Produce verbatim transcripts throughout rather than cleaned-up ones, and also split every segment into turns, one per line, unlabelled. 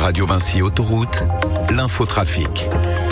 Radio Vinci Autoroute, l'infotrafic.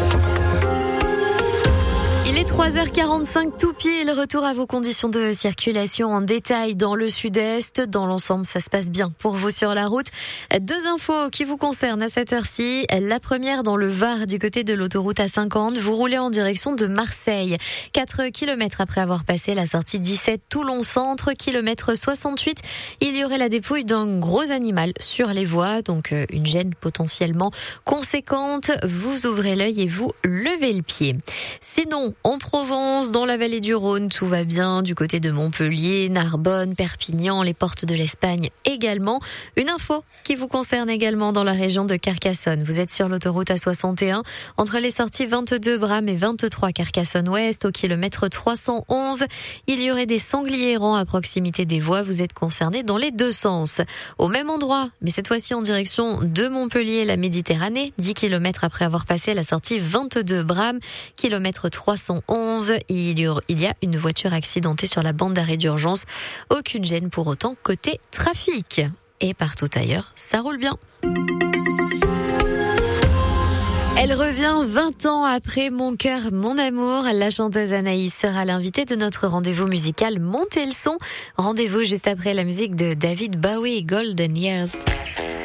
Il est trois heures quarante-cinq tout pile, retour à vos conditions de circulation en détail dans le sud-est. Dans l'ensemble, ça se passe bien pour vous sur la route. Deux infos qui vous concernent à cette heure-ci. La première dans le Var, du côté de l'autoroute A cinquante. Vous roulez en direction de Marseille. quatre kilomètres après avoir passé la sortie dix-sept Toulon-Centre, kilomètre soixante-huit. Il y aurait la dépouille d'un gros animal sur les voies, donc une gêne potentiellement conséquente. Vous ouvrez l'œil et vous levez le pied. Sinon, en Provence, dans la vallée du Rhône, tout va bien du côté de Montpellier, Narbonne, Perpignan, les portes de l'Espagne également. Une info qui vous concerne également dans la région de Carcassonne. Vous êtes sur l'autoroute A soixante et un, entre les sorties vingt-deux Bram et vingt-trois Carcassonne-Ouest, au kilomètre trois cent onze. Il y aurait des sangliers errants à proximité des voies. Vous êtes concerné dans les deux sens. Au même endroit, mais cette fois-ci en direction de Montpellier, la Méditerranée, dix kilomètres après avoir passé la sortie vingt-deux Bram, kilomètre trois cent onze. Il y a une voiture accidentée sur la bande d'arrêt d'urgence. Aucune gêne pour autant côté trafic. Et partout ailleurs, ça roule bien. Elle revient vingt ans après Mon cœur, mon amour. La chanteuse Anaïs sera l'invitée de notre rendez-vous musical Montez le son. Rendez-vous juste après la musique de David Bowie, Golden Years.